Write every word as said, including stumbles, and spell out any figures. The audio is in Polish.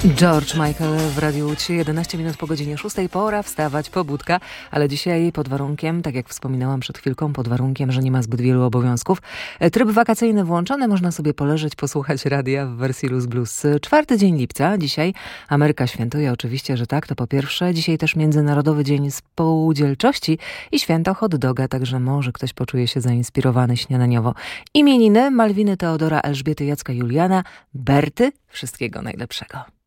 George Michael w Radiu trzy, jedenaście minut po godzinie szóstej. Pora wstawać, pobudka, ale dzisiaj pod warunkiem, tak jak wspominałam przed chwilką, pod warunkiem, że nie ma zbyt wielu obowiązków. Tryb wakacyjny włączony, można sobie poleżeć, posłuchać radia w wersji Luz Blues. Czwarty dzień lipca, dzisiaj Ameryka świętuje, oczywiście, że tak, to po pierwsze. Dzisiaj też Międzynarodowy Dzień Spółdzielczości i święto hot doga, także może ktoś poczuje się zainspirowany śniadaniowo. Imieniny Malwiny, Teodora, Elżbiety, Jacka, Juliana, Berty, wszystkiego najlepszego.